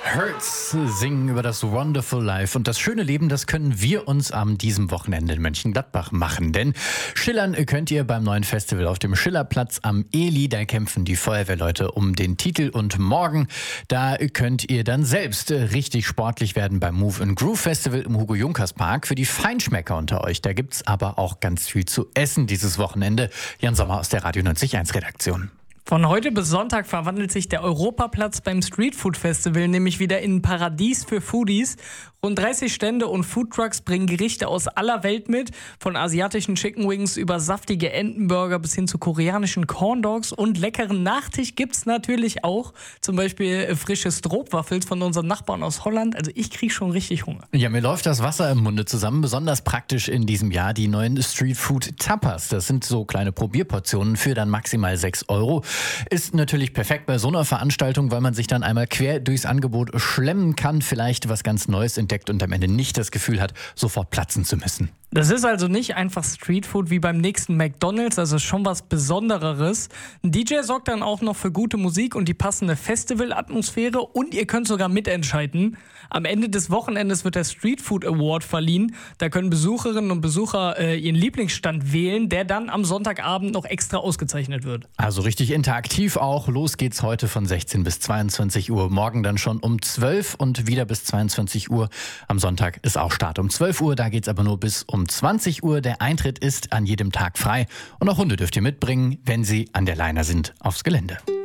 Hurts singen über das Wonderful Life und das schöne Leben, das können wir uns am diesem Wochenende in Mönchengladbach machen. Denn schillern könnt ihr beim neuen Festival auf dem Schillerplatz am Eli. Da kämpfen die Feuerwehrleute um den Titel und morgen, da könnt ihr dann selbst richtig sportlich werden beim Move and Groove Festival im Hugo-Junkers-Park. Für die Feinschmecker unter euch, da gibt's aber auch ganz viel zu essen dieses Wochenende. Jan Sommer aus der Radio 91 Redaktion. Von heute bis Sonntag verwandelt sich der Europaplatz beim Streetfood Festival nämlich wieder in ein Paradies für Foodies. Rund 30 Stände und Foodtrucks bringen Gerichte aus aller Welt mit. Von asiatischen Chicken Wings über saftige Entenburger bis hin zu koreanischen Corn Dogs. Und leckeren Nachtisch gibt's natürlich auch. Zum Beispiel frische Stroopwafels von unseren Nachbarn aus Holland. Also ich kriege schon richtig Hunger. Ja, mir läuft das Wasser im Munde zusammen. Besonders praktisch in diesem Jahr die neuen Streetfood Tapas. Das sind so kleine Probierportionen für dann maximal 6 Euro. Ist natürlich perfekt bei so einer Veranstaltung, weil man sich dann einmal quer durchs Angebot schlemmen kann, vielleicht was ganz Neues entdeckt und am Ende nicht das Gefühl hat, sofort platzen zu müssen. Das ist also nicht einfach Streetfood wie beim nächsten McDonald's, also schon was Besondereres. Ein DJ sorgt dann auch noch für gute Musik und die passende Festivalatmosphäre und ihr könnt sogar mitentscheiden. Am Ende des Wochenendes wird der Streetfood Award verliehen. Da können Besucherinnen und Besucher ihren Lieblingsstand wählen, der dann am Sonntagabend noch extra ausgezeichnet wird. Also richtig interaktiv auch. Los geht's heute von 16 bis 22 Uhr. Morgen dann schon um 12 und wieder bis 22 Uhr. Am Sonntag ist auch Start um 12 Uhr. Da geht's aber nur bis um 20 Uhr. Der Eintritt ist an jedem Tag frei. Und auch Hunde dürft ihr mitbringen, wenn sie an der Leine sind, aufs Gelände.